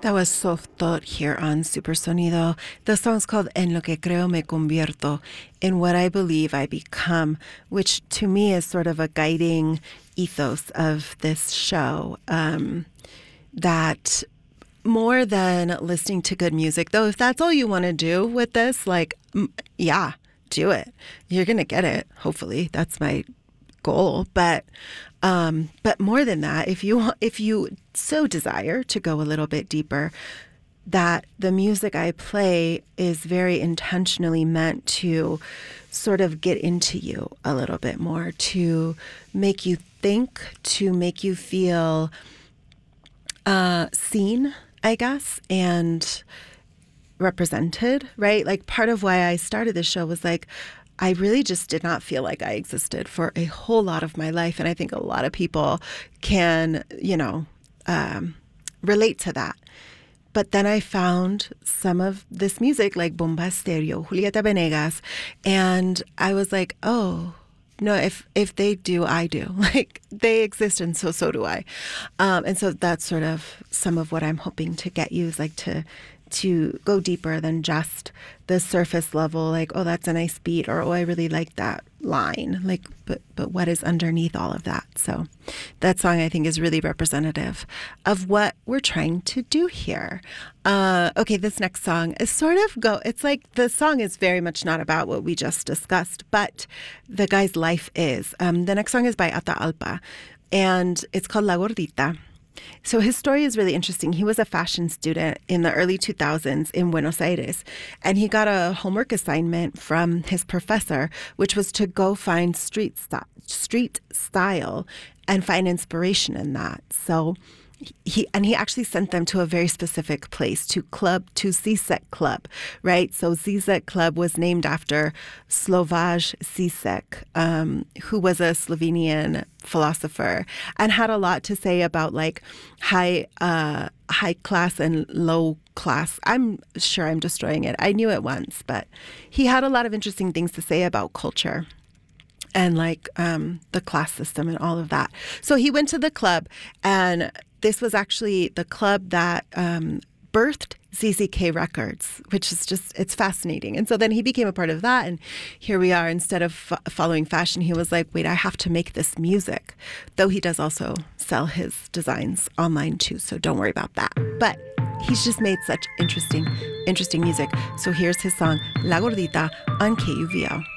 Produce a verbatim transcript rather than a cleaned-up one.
That was Soft Thought here on Supersonido. The song's called En lo que creo me convierto, in what I believe I become, which to me is sort of a guiding ethos of this show. Um, that more than listening to good music, though, if that's all you want to do with this, like, m- yeah, do it. You're going to get it, hopefully. That's my goal. But um, but more than that, if you if you so desire to go a little bit deeper, that the music I play is very intentionally meant to sort of get into you a little bit more, to make you think, to make you feel uh, seen, I guess, and represented, right? Like, part of why I started this show was like, I really just did not feel like I existed for a whole lot of my life. And I think a lot of people can, you know, um, relate to that. But then I found some of this music like Bomba Estéreo, Julieta Venegas, and I was like, oh, no, if if they do, I do. Like, they exist, and so so do I. Um, and so that's sort of some of what I'm hoping to get you, is like to to go deeper than just the surface level, like, oh, that's a nice beat, or, oh, I really like that line. Like, but but what is underneath all of that? So that song, I think, is really representative of what we're trying to do here. Uh, okay, this next song is sort of go, it's like the song is very much not about what we just discussed, but the guy's life is. Um, the next song is by Atahalpa, and it's called La Gordita. So his story is really interesting. He was a fashion student in the early two thousands in Buenos Aires, and he got a homework assignment from his professor, which was to go find street st- street style and find inspiration in that. So he and he actually sent them to a very specific place, to club to Zizek Club, right? So Zizek Club was named after Slovoj Zizek, um, who was a Slovenian philosopher and had a lot to say about like high uh, high class and low class. I'm sure I'm destroying it. I knew it once, but he had a lot of interesting things to say about culture and like um, the class system and all of that. So he went to the club, and this was actually the club that um, birthed Z Z K Records, which is just, it's fascinating. And so then he became a part of that, and here we are. Instead of f- following fashion, he was like, wait, I have to make this music. Though he does also sell his designs online too, so don't worry about that. But he's just made such interesting, interesting music. So here's his song, La Gordita, on K U V O.